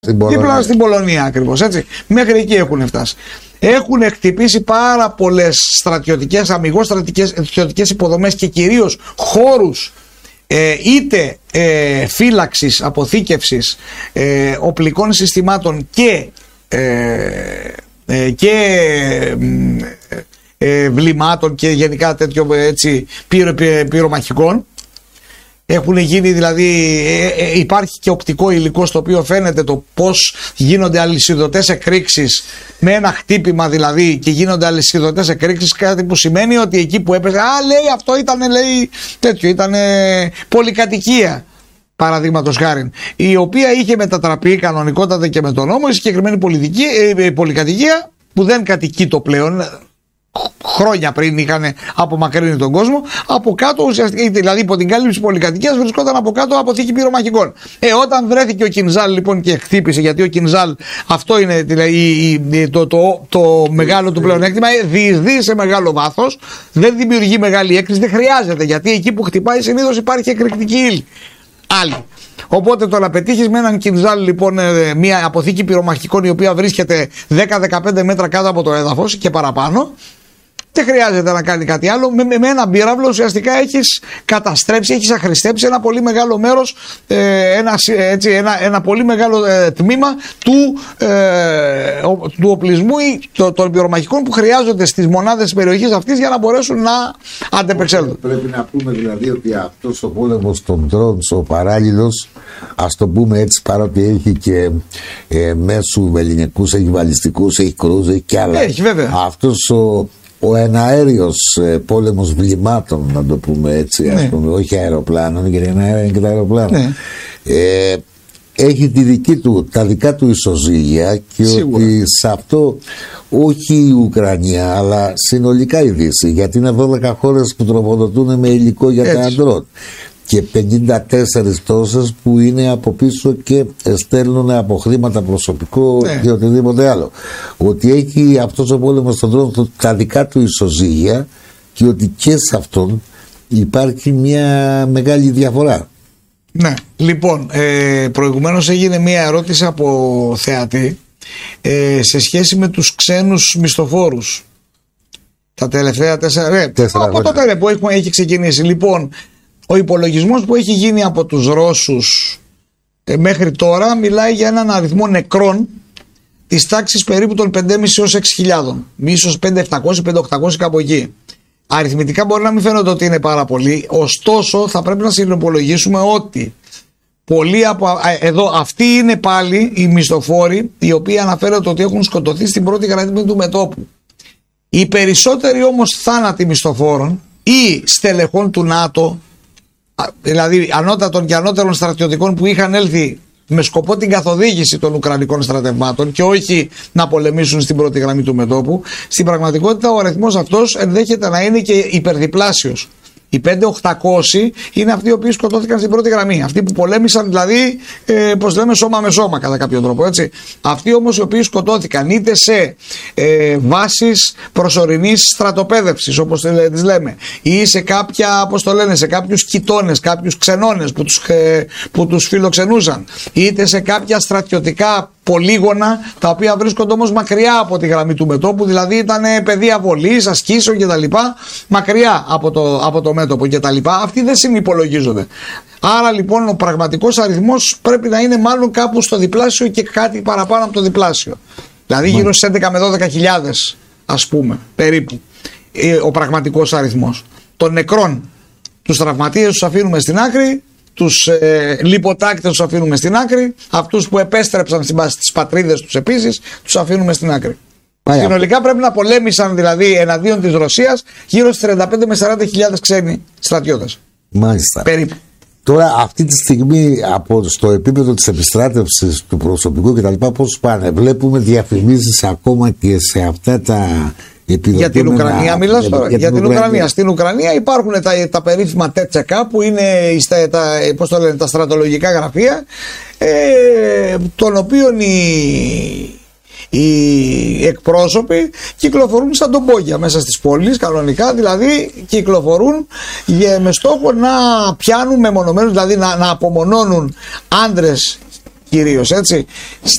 Δίπλα στην Πολωνία ακριβώς, έτσι. Μέχρι εκεί έχουν φτάσει. Έχουν χτυπήσει πάρα πολλές στρατιωτικές, αμιγώς στρατιωτικές υποδομές και κυρίως χώρους είτε φύλαξης, αποθήκευσης οπλικών συστημάτων και βλημάτων και γενικά τέτοιο έτσι πυρομαχικών. Έχουν γίνει δηλαδή, υπάρχει και οπτικό υλικό στο οποίο φαίνεται το πώς γίνονται αλυσιδωτές εκρήξεις με ένα χτύπημα δηλαδή, και γίνονται αλυσιδωτές εκρήξεις, κάτι που σημαίνει ότι εκεί που έπαιζε, λέει αυτό ήταν, λέει τέτοιο, ήταν πολυκατοικία, παραδείγματος χάριν, η οποία είχε μετατραπεί κανονικότατα και με τον νόμο η συγκεκριμένη πολυκατοικία που δεν κατοικεί το πλέον. Χρόνια πριν είχαν απομακρύνει τον κόσμο. Από κάτω, ουσιαστικά, δηλαδή υπό την κάλυψη πολυκατοικίας, βρισκόταν από κάτω αποθήκη πυρομαχικών. Όταν βρέθηκε ο Κινζάλ λοιπόν και χτύπησε, γιατί ο Κινζάλ, αυτό είναι δηλαδή, το μεγάλο του πλεονέκτημα, διεισδύει σε μεγάλο βάθος, δεν δημιουργεί μεγάλη έκρηξη, δεν χρειάζεται, γιατί εκεί που χτυπάει συνήθως υπάρχει εκρηκτική ύλη. Άλλη. Οπότε το να πετύχεις με έναν Κινζάλ λοιπόν μια αποθήκη πυρομαχικών η οποία βρίσκεται 10-15 μέτρα κάτω από το έδαφος και παραπάνω, δεν χρειάζεται να κάνει κάτι άλλο. Με έναν πύραυλο ουσιαστικά έχεις καταστρέψει, έχεις αχρηστέψει ένα πολύ μεγάλο μέρος, ένα πολύ μεγάλο τμήμα του οπλισμού ή των πυρομαχικών που χρειάζονται στις μονάδες της περιοχής αυτής για να μπορέσουν να αντεπεξέλθουν. Πρέπει να πούμε δηλαδή ότι αυτός ο πόλεμος των drones, ο παράλληλος, ας το πούμε έτσι, παρότι έχει και μέσου ελληνικούς, έχει βαλιστικούς, έχει κρούζ, έχει και άλλα. Έχει βέβαια. Αυτός ο εναέριος πόλεμος βλημάτων, να το πούμε έτσι, ας πούμε, όχι αεροπλάνων, γιατί είναι και τα αεροπλάνα. Ναι. Έχει τα δικά του ισοζύγια και σίγουρα. Ότι σε αυτό όχι η Ουκρανία αλλά συνολικά η Δύση, γιατί είναι 12 χώρες που τροφοδοτούν με υλικό για τα αντρών και 54 τόσες που είναι από πίσω και στέλνουν από χρήματα, προσωπικό και οτιδήποτε άλλο. Ότι έχει αυτός ο πόλεμος στον δρόμο τα δικά του ισοζύγια και ότι και σε αυτόν υπάρχει μια μεγάλη διαφορά. Ναι, λοιπόν, προηγουμένως έγινε μια ερώτηση από θεατή σε σχέση με τους ξένους μισθοφόρους τα τελευταία 4 από τότε που έχει ξεκινήσει. Λοιπόν, ο υπολογισμός που έχει γίνει από τους Ρώσους μέχρι τώρα μιλάει για έναν αριθμό νεκρών της τάξης περίπου των 5.500 έως 6.000, ίσως 5.700-5.800 κάπου εκεί. Αριθμητικά μπορεί να μην φαίνεται ότι είναι πάρα πολύ, ωστόσο θα πρέπει να συνυπολογίσουμε ότι πολλοί εδώ αυτοί είναι πάλι οι μισθοφόροι οι οποίοι αναφέρονται ότι έχουν σκοτωθεί στην πρώτη γραμμή του μετώπου. Οι περισσότεροι όμως θάνατοι μισθοφόρων ή στελεχών του ΝΑΤΟ, δηλαδή ανώτατων και ανώτερων στρατιωτικών που είχαν έλθει με σκοπό την καθοδήγηση των Ουκρανικών στρατευμάτων και όχι να πολεμήσουν στην πρώτη γραμμή του μετώπου, στην πραγματικότητα ο αριθμός αυτός ενδέχεται να είναι και υπερδιπλάσιος. Οι 5.800 είναι αυτοί οι οποίοι σκοτώθηκαν στην πρώτη γραμμή. Αυτοί που πολέμησαν, δηλαδή, πώς λέμε, σώμα με σώμα κατά κάποιο τρόπο. Έτσι. Αυτοί όμως οι οποίοι σκοτώθηκαν είτε σε βάσεις προσωρινής στρατοπέδευσης, όπως τις λέμε, ή σε κάποια, όπως το λένε, σε κάποιους κοιτώνες, κάποιους ξενώνες που τους φιλοξενούσαν, είτε σε κάποια στρατιωτικά πολύγωνα τα οποία βρίσκονται όμως μακριά από τη γραμμή του μετώπου, δηλαδή ήταν πεδία βολής, ασκήσεων κτλ. Μακριά από το μέτωπο κτλ. Αυτοί δεν συνυπολογίζονται. Άρα λοιπόν ο πραγματικός αριθμός πρέπει να είναι μάλλον κάπου στο διπλάσιο και κάτι παραπάνω από το διπλάσιο. Δηλαδή γύρω στις 11 με 12.000 ας πούμε περίπου ο πραγματικός αριθμός. Των νεκρών, τους τραυματίες τους αφήνουμε στην άκρη, τους λιποτάκτες τους αφήνουμε στην άκρη, αυτούς που επέστρεψαν στις πατρίδες τους επίσης τους αφήνουμε στην άκρη. Συνολικά πρέπει να πολέμησαν δηλαδή εναντίον της Ρωσίας γύρω στις 35 με 40.000 ξένοι στρατιώτες. Μάλιστα. Περίπου. Τώρα αυτή τη στιγμή στο επίπεδο της επιστράτευσης του προσωπικού κτλ. Πώς πάνε? Βλέπουμε διαφημίσεις ακόμα και σε αυτά τα... Για την Ουκρανία μιλάς τώρα? Για την Ουκρανία. Στην Ουκρανία υπάρχουν τα περίφημα ΤΕΤΣΕΚΑ που είναι τα στρατολογικά γραφεία, των οποίων οι εκπρόσωποι κυκλοφορούν σαν τον Μπόγια μέσα στις πόλεις κανονικά, δηλαδή κυκλοφορούν με στόχο να πιάνουν μεμονωμένους, δηλαδή να απομονώνουν άντρες κυρίως, έτσι,